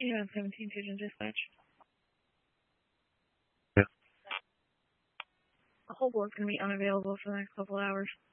Yeah, 17 Pigeon Dispatch. Yeah. The whole board's going to be unavailable for the next couple hours.